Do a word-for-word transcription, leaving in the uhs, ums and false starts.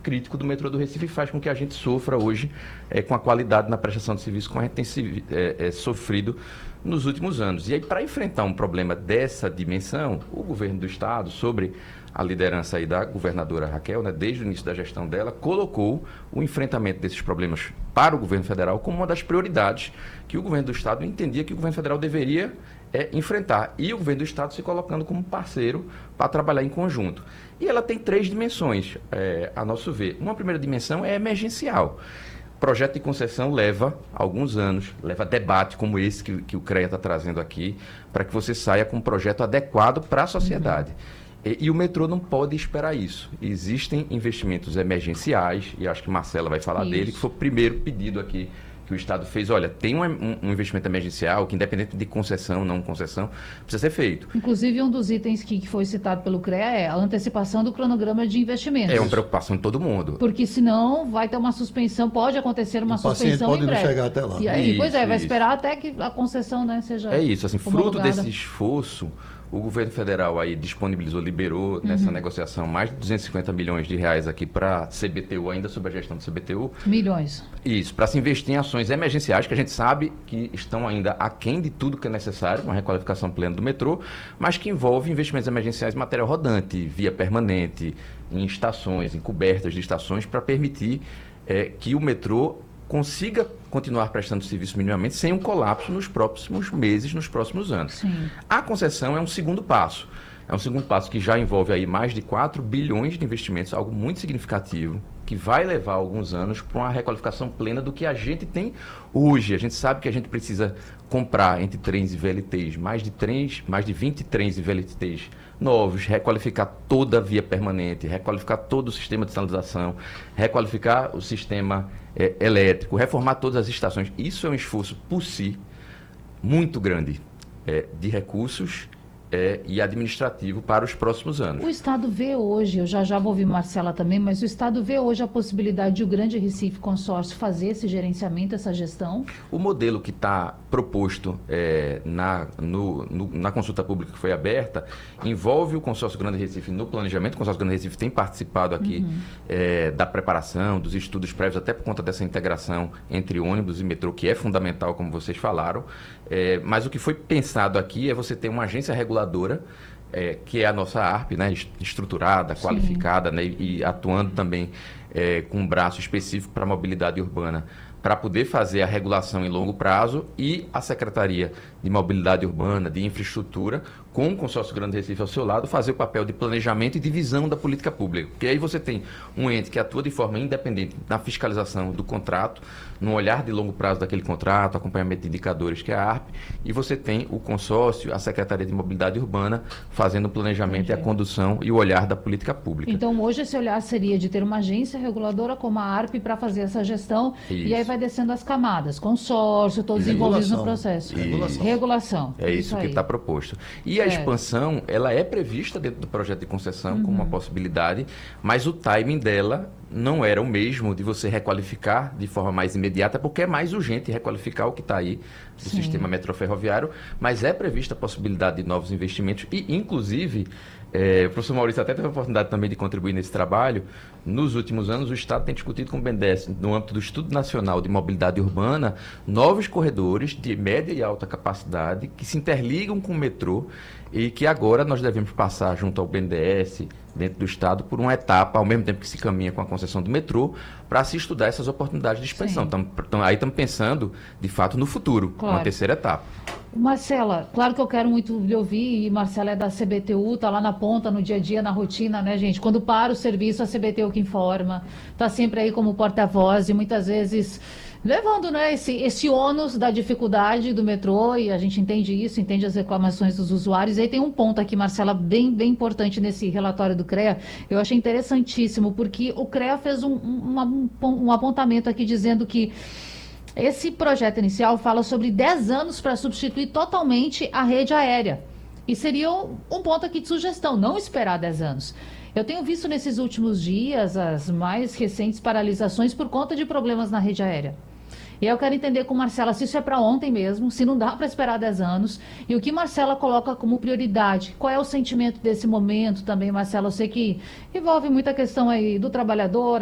crítico do metrô do Recife e faz com que a gente sofra hoje é, com a qualidade na prestação de serviço como a gente tem se, é, é, sofrido nos últimos anos. E aí, para enfrentar um problema dessa dimensão, o governo do Estado, sobre a liderança aí da governadora Raquel, né, desde o início da gestão dela, colocou o enfrentamento desses problemas para o governo federal como uma das prioridades que o governo do Estado entendia que o governo federal deveria é, enfrentar. E o governo do Estado se colocando como parceiro para trabalhar em conjunto. E ela tem três dimensões, é, a nosso ver. Uma primeira dimensão é emergencial. O projeto de concessão leva alguns anos, leva debate como esse que, que o CREA está trazendo aqui, para que você saia com um projeto adequado para a sociedade. Uhum. E, e o metrô não pode esperar isso. Existem investimentos emergenciais, e acho que Marcela vai falar isso. dele, que foi o primeiro pedido aqui que o Estado fez. Olha, tem um, um, um investimento emergencial que, independente de concessão ou não concessão, precisa ser feito. Inclusive, um dos itens que, que foi citado pelo CREA é a antecipação do cronograma de investimentos. É uma preocupação de todo mundo. Porque senão vai ter uma suspensão, pode acontecer uma o suspensão pode em breve. Não chegar até lá. E aí, isso, pois é, vai isso. esperar até que a concessão, né, seja É isso, assim, fruto homologada. desse esforço, o governo federal aí disponibilizou, liberou nessa uhum. negociação mais de duzentos e cinquenta milhões de reais aqui para C B T U, ainda sob a gestão do C B T U. Milhões. Isso, para se investir em ações emergenciais, que a gente sabe que estão ainda aquém de tudo que é necessário, uma requalificação plena do metrô, mas que envolve investimentos emergenciais em material rodante, via permanente, em estações, em cobertas de estações, para permitir é, que o metrô consiga continuar prestando serviço minimamente sem um colapso nos próximos meses, nos próximos anos. Sim. A concessão é um segundo passo. É um segundo passo que já envolve aí mais de quatro bilhões de investimentos, algo muito significativo, que vai levar alguns anos para uma requalificação plena do que a gente tem hoje. A gente sabe que a gente precisa comprar entre trens e V L Ts, mais de, trens, mais de vinte trens e V L Ts novos, requalificar toda a via permanente, requalificar todo o sistema de sinalização, requalificar o sistema é, elétrico, reformar todas as estações. Isso é um esforço por si muito grande é, de recursos É, e administrativo para os próximos anos. O Estado vê hoje, eu já já vou ouvir Marcela também, mas o Estado vê hoje a possibilidade de o Grande Recife Consórcio fazer esse gerenciamento, essa gestão? O modelo que está proposto é, na, no, no, na consulta pública que foi aberta envolve o Consórcio Grande Recife no planejamento. O Consórcio Grande Recife tem participado aqui uhum. é, da preparação, dos estudos prévios, até por conta dessa integração entre ônibus e metrô, que é fundamental, como vocês falaram. É, mas o que foi pensado aqui é você ter uma agência reguladora É, que é a nossa A R P, né, estruturada, Sim. qualificada, né, e, e atuando também é, com um braço específico para a mobilidade urbana, para poder fazer a regulação em longo prazo, e a Secretaria de Mobilidade Urbana, de Infraestrutura, com o Consórcio Grande Recife ao seu lado, fazer o papel de planejamento e de visão da política pública. Porque aí você tem um ente que atua de forma independente na fiscalização do contrato, no olhar de longo prazo daquele contrato, acompanhamento de indicadores, que é a A R P, e você tem o consórcio, a Secretaria de Mobilidade Urbana, fazendo o planejamento Entendi. e a condução e o olhar da política pública. Então, hoje esse olhar seria de ter uma agência reguladora como a A R P para fazer essa gestão, Isso. e aí vai descendo as camadas, consórcio, todos envolvidos no processo. Regulação. Regulação. É isso, isso que está proposto. E a expansão, ela é prevista dentro do projeto de concessão uhum. como uma possibilidade, mas o timing dela não era o mesmo de você requalificar de forma mais imediata, porque é mais urgente requalificar o que está aí do Sim. sistema metroferroviário, mas é prevista a possibilidade de novos investimentos e, inclusive, é, o professor Maurício até teve a oportunidade também de contribuir nesse trabalho. Nos últimos anos, o Estado tem discutido com o BNDES, no âmbito do Estudo Nacional de Mobilidade Urbana, novos corredores de média e alta capacidade que se interligam com o metrô e que agora nós devemos passar junto ao B N D E S, dentro do Estado, por uma etapa, ao mesmo tempo que se caminha com a concessão do metrô, para se estudar essas oportunidades de expansão. Tamo, tamo, aí estamos pensando, de fato, no futuro, claro. uma terceira etapa. Marcela, claro que eu quero muito lhe ouvir, e Marcela é da C B T U, está lá na ponta, no dia a dia, na rotina, né, gente? Quando para o serviço, a C B T U que informa, está sempre aí como porta-voz e muitas vezes levando, né, esse, esse ônus da dificuldade do metrô, e a gente entende isso, entende as reclamações dos usuários. E aí tem um ponto aqui, Marcela, bem, bem importante nesse relatório do CREA, eu achei interessantíssimo, porque o CREA fez um, um, um apontamento aqui dizendo que esse projeto inicial fala sobre dez anos para substituir totalmente a rede aérea. E seria um, um ponto aqui de sugestão, não esperar dez anos. Eu tenho visto nesses últimos dias as mais recentes paralisações por conta de problemas na rede aérea. E aí eu quero entender com Marcela se isso é para ontem mesmo, se não dá para esperar dez anos, e o que Marcela coloca como prioridade. Qual é o sentimento desse momento também, Marcela? Eu sei que envolve muita questão aí do trabalhador,